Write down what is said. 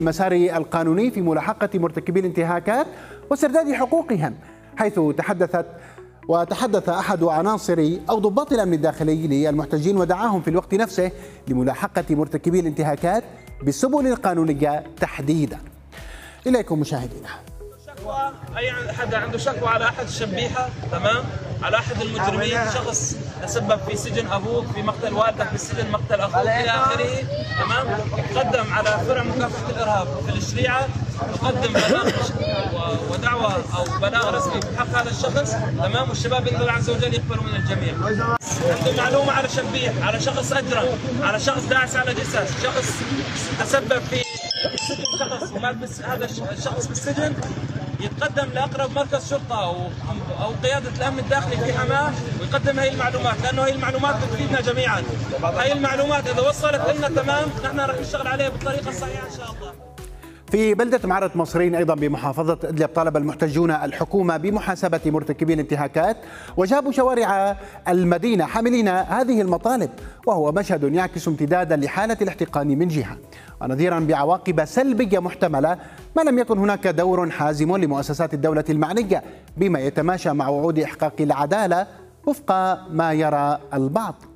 المسار القانوني في ملاحقة مرتكبي الانتهاكات واسترداد حقوقهم، حيث تحدث أحد عناصر أو ضباط الأمن الداخلي للمحتجين ودعاهم في الوقت نفسه لملاحقة مرتكبي الانتهاكات بالسبل القانونية تحديدا. إليكم مشاهدينا. اي حد عنده شكوى على احد الشبيحه، تمام، على احد المجرمين، شخص تسبب في سجن ابوك، في مقتل والدك، في السجن مقتل اخوك الى اخره، تمام، قدم على فرع مكافحه الارهاب في الشريعه، يقدم بلاغ ودعوه او بلاغ رسمي بحق هذا الشخص، تمام، والشباب باذن الله عز وجل يقبلوا من الجميع. عنده معلومه على شبيح، على شخص اجرم، على شخص داعس على جثث، شخص تسبب في السجن، شخص ومات هذا الشخص بالسجن، يتقدم لاقرب مركز شرطه او قياده الامن الداخلي في حماه ويقدم هي المعلومات، لانه هي المعلومات بتفيدنا جميعا. هي المعلومات اذا وصلت لنا تمام، نحن راح نشتغل عليها بالطريقه الصحيحه ان شاء الله. في بلدة معرة مصرين أيضا بمحافظة إدلب طالب المحتجون الحكومة بمحاسبة مرتكبي الانتهاكات وجابوا شوارع المدينة حاملين هذه المطالب، وهو مشهد يعكس امتدادا لحالة الاحتقان من جهة ونظيرا بعواقب سلبية محتملة ما لم يكن هناك دور حازم لمؤسسات الدولة المعنية بما يتماشى مع وعود إحقاق العدالة وفق ما يرى البعض.